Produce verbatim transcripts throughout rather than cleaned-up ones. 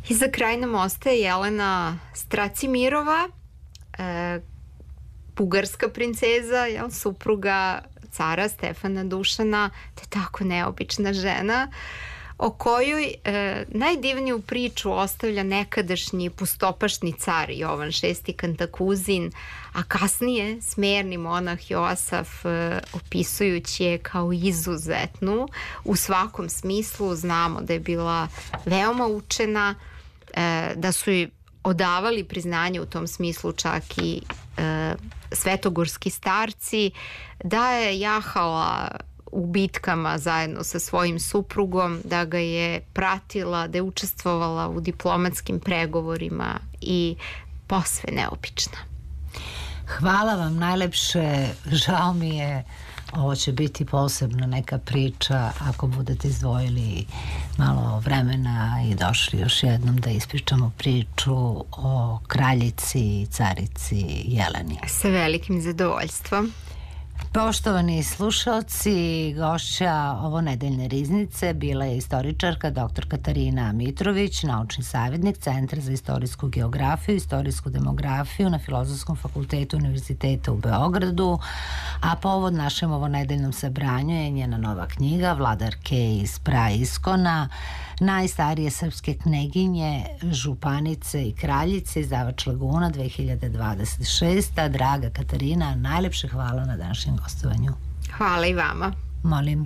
I za kraj nam ostaje Jelena Stracimirova, e, bugarska princeza, jel, supruga cara Stefana Dušana, te tako neobična žena, o kojoj e, najdivniju priču ostavlja nekadašnji pustopašni car Jovan šesti Kantakuzin, a kasnije smerni monah Joasaf e, opisujući je kao izuzetnu u svakom smislu. Znamo da je bila veoma učena, e, da su joj odavali priznanje u tom smislu čak i e, svetogorski starci, da je jahala u bitkama zajedno sa svojim suprugom, da ga je pratila, da je učestvovala u diplomatskim pregovorima i posve neobična. Hvala vam najlepše, žao mi je, ovo će biti posebno neka priča ako budete izdvojili malo vremena i došli još jednom da ispričamo priču o kraljici i carici Jeleni. Sa velikim zadovoljstvom. Poštovani slušalci, gošća ovo nedeljne riznice bila je istoričarka dr Katarina Mitrović, naučni savjetnik Centra za istorijsku geografiju i istorijsku demografiju na Filozofskom fakultetu Univerziteta u Beogradu, a povod našem ovo nedeljnom sabranju je njena nova knjiga Vladarke iz Praiskona, najstarije srpske kneginje, županice i kraljice, izdavač Laguna dve hiljade dvadeset šesta. Draga Katarina, najlepše hvala na današnjem gostovanju. Hvala i vama. Molim.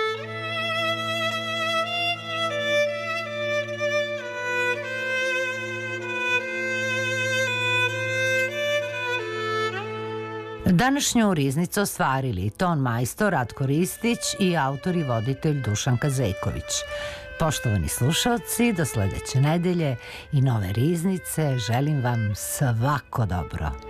Današnju riznicu ostvarili ton majstor Ratko Ristić i autor i voditelj Dušan Kazejković. Poštovani slušalci, do sledeće nedelje i nove riznice želim vam svako dobro.